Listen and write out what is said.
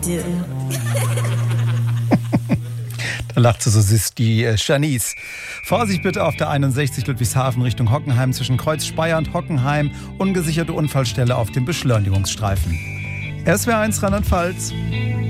do. Da lacht sie so süß, die Janice. Vorsicht bitte auf der 61 Ludwigshafen Richtung Hockenheim zwischen Kreuz Speyer und Hockenheim. Ungesicherte Unfallstelle auf dem Beschleunigungsstreifen. SWR1 Rheinland-Pfalz.